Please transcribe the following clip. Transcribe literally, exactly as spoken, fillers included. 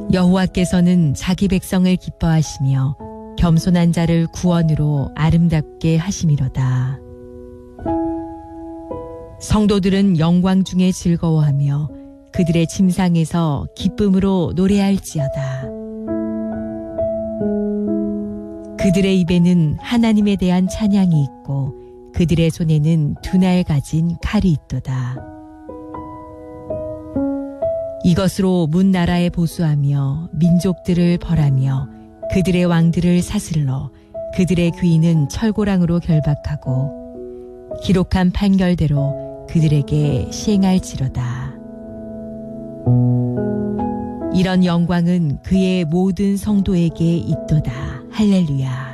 여호와께서는 자기 백성을 기뻐하시며 겸손한 자를 구원으로 아름답게 하심이로다. 성도들은 영광 중에 즐거워하며 그들의 침상에서 기쁨으로 노래할지어다. 그들의 입에는 하나님에 대한 찬양이 있고 그들의 손에는 두 날 가진 칼이 있도다. 이것으로 문 나라에 보수하며 민족들을 벌하며 그들의 왕들을 사슬러 그들의 귀인은 철고랑으로 결박하고 기록한 판결대로 그들에게 시행할지로다. 이런 영광은 그의 모든 성도에게 있도다. 할렐루야.